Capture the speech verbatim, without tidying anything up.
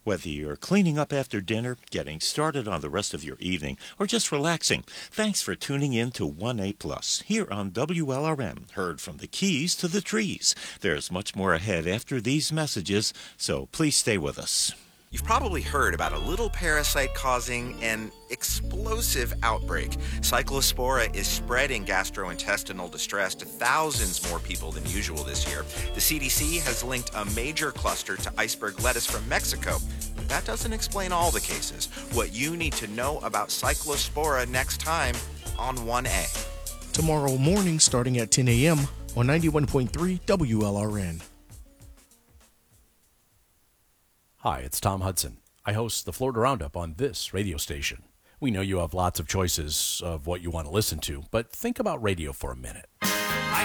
Whether you're cleaning up after dinner, getting started on the rest of your evening, or just relaxing, thanks for tuning in to one A Plus here on W L R M, heard from the Keys to the trees. There's much more ahead after these messages, so please stay with us. You've probably heard about a little parasite causing an explosive outbreak. Cyclospora is spreading gastrointestinal distress to thousands more people than usual this year. The C D C has linked a major cluster to iceberg lettuce from Mexico. But that doesn't explain all the cases. What you need to know about Cyclospora next time on one A. Tomorrow morning starting at ten a.m. on ninety-one point three W L R N. Hi, it's Tom Hudson. I host the Florida Roundup on this radio station. We know you have lots of choices of what you want to listen to, but think about radio for a minute.